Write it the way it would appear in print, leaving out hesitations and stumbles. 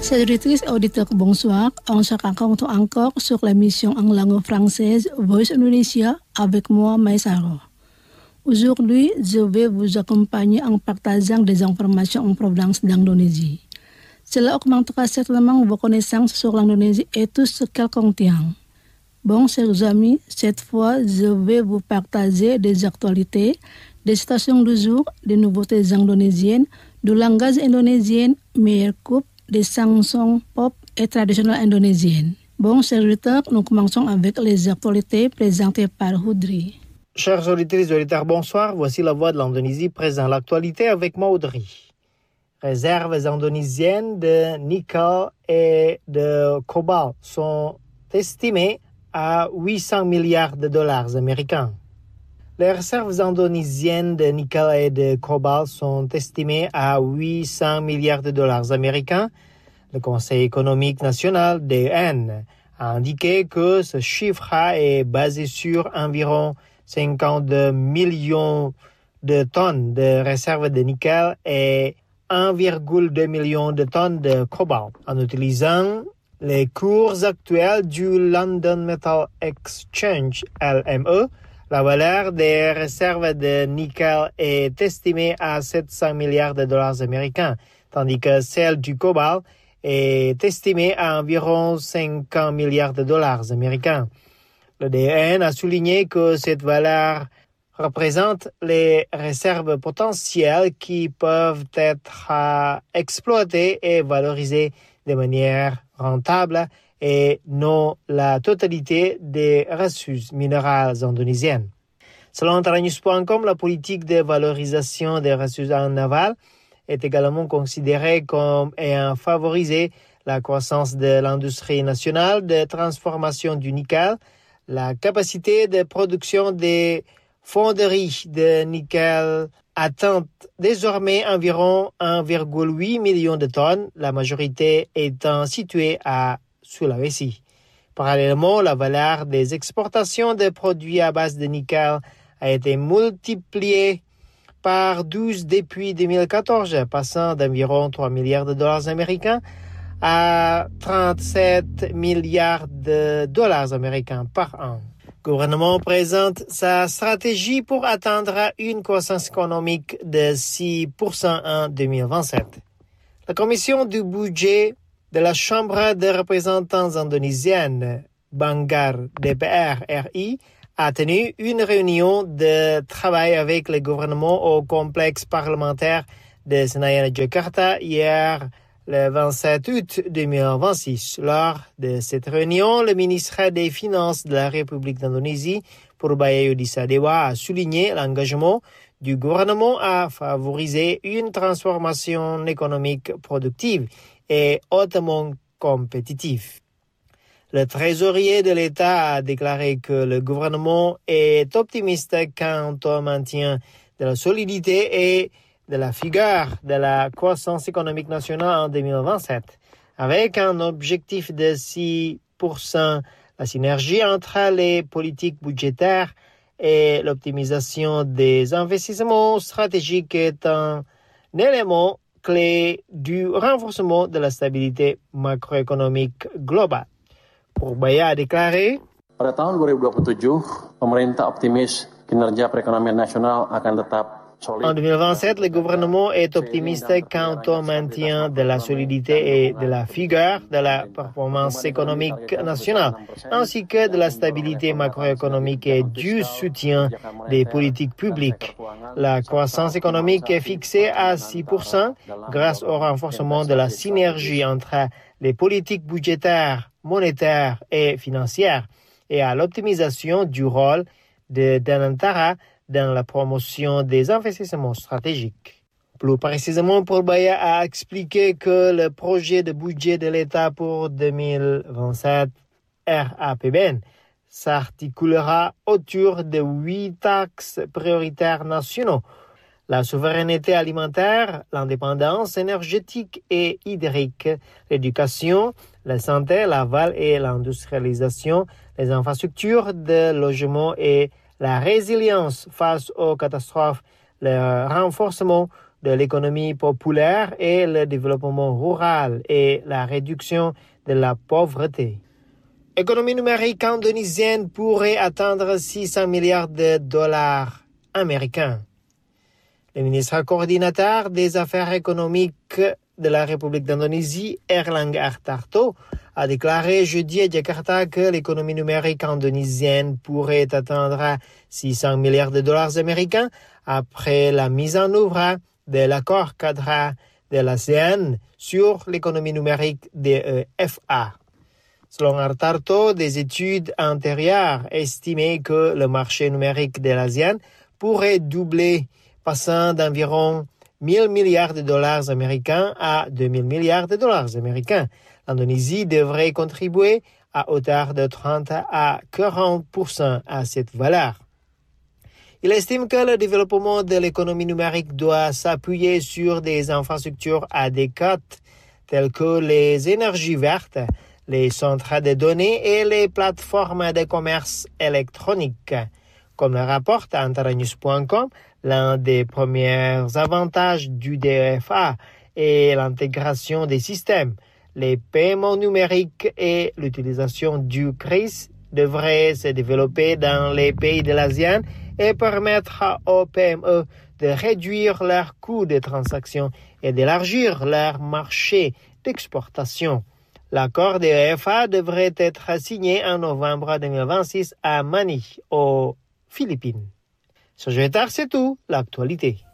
Chers auditrices et auditeurs, bonsoir. On se rencontre encore sur l'émission en langue française Voice Indonesia avec moi, Maïsaro. Aujourd'hui, je vais vous accompagner en partageant des informations en provenance d'Indonésie. Cela augmentera certainement vos connaissances sur l'Indonésie et tout ce qu'elle contient. Bon, chers amis, cette fois, je vais vous partager des actualités, des citations du jour, des nouveautés indonésiennes, du langage indonésien, meilleure coupe, des chansons pop et traditionnelles indonésiennes. Bon, chers auditeurs, nous commençons avec les actualités présentées par Houdri. Chers auditrices et auditeurs, bonsoir. Voici la voix de l'Indonésie présente l'actualité avec moi, Audrey. Réserves indonésiennes de nickel et de cobalt sont estimées à 800 milliards de dollars américains. Les réserves indonésiennes de nickel et de cobalt sont estimées à 800 milliards de dollars américains. Le Conseil économique national (DN) a indiqué que ce chiffre est basé sur environ 52 millions de tonnes de réserves de nickel et 1,2 million de tonnes de cobalt. En utilisant les cours actuels du London Metal Exchange (LME), la valeur des réserves de nickel est estimée à 700 milliards de dollars américains, tandis que celle du cobalt est estimée à environ 50 milliards de dollars américains. Le DN a souligné que cette valeur représente les réserves potentielles qui peuvent être exploitées et valorisées de manière rentable et non la totalité des ressources minérales indonésiennes. Selon Terranews.com, la politique de valorisation des ressources navales est également considérée comme ayant favorisé la croissance de l'industrie nationale de transformation du nickel, la capacité de production des fonderies de nickel atteint désormais environ 1,8 million de tonnes, la majorité étant située à Sulawesi. Parallèlement, la valeur des exportations de produits à base de nickel a été multipliée par 12 depuis 2014, passant d'environ 3 milliards de dollars américains à 37 milliards de dollars américains par an. Le gouvernement présente sa stratégie pour atteindre une croissance économique de 6% en 2027. La commission du budget de la Chambre des représentants indonésienne, Banggar DPR RI, a tenu une réunion de travail avec le gouvernement au complexe parlementaire de Senayan Jakarta hier, le 27 août 2026. Lors de cette réunion, le ministre des Finances de la République d'Indonésie, Purbaya Yudhistira Dewa, a souligné l'engagement du gouvernement à favoriser une transformation économique productive et hautement compétitive. Le trésorier de l'État a déclaré que le gouvernement est optimiste quant au maintien de la solidité et de la figure de la croissance économique nationale en 2027, avec un objectif de 6%. La synergie entre les politiques budgétaires et l'optimisation des investissements stratégiques est un élément clé du renforcement de la stabilité macroéconomique globale. Purbaya a déclaré: Pada tahun 2027, pemerintah optimis kinerja perekonomian nasional akan tetap. En 2027, le gouvernement est optimiste quant au maintien de la solidité et de la figure de la performance économique nationale, ainsi que de la stabilité macroéconomique et du soutien des politiques publiques. La croissance économique est fixée à 6% grâce au renforcement de la synergie entre les politiques budgétaires, monétaires et financières et à l'optimisation du rôle de Danantara dans la promotion des investissements stratégiques. Plus précisément, Purbaya a expliqué que le projet de budget de l'État pour 2027 RAPBN s'articulera autour de 8 axes prioritaires nationaux: la souveraineté alimentaire, l'indépendance énergétique et hydrique, l'éducation, la santé, l'aval et l'industrialisation, les infrastructures de logement et la résilience face aux catastrophes, le renforcement de l'économie populaire et le développement rural et la réduction de la pauvreté. L'économie numérique indonésienne pourrait atteindre 600 milliards de dollars américains. Le ministre coordinateur des Affaires économiques de la République d'Indonésie, Erlangga Hartarto, a déclaré jeudi à Jakarta que l'économie numérique indonésienne pourrait atteindre 600 milliards de dollars américains après la mise en œuvre de l'accord cadre de l'ASEAN sur l'économie numérique DEFA. Selon Hartarto, des études antérieures estimaient que le marché numérique de l'ASEAN pourrait doubler, passant d'environ 1 000 milliards de dollars américains à 2 000 milliards de dollars américains. L'Indonésie devrait contribuer à hauteur de 30 à 40% à cette valeur. Il estime que le développement de l'économie numérique doit s'appuyer sur des infrastructures adéquates telles que les énergies vertes, les centres de données et les plateformes de commerce électronique. Comme le rapporte Antaranews.com, l'un des premiers avantages du DEFA est l'intégration des systèmes. Les paiements numériques et l'utilisation du CRIS devraient se développer dans les pays de l'ASEAN et permettre aux PME de réduire leurs coûts de transaction et d'élargir leur marché d'exportation. L'accord DEFA devrait être signé en novembre 2026 à Manille, aux Philippines. Sur Jetar, c'est tout, l'actualité.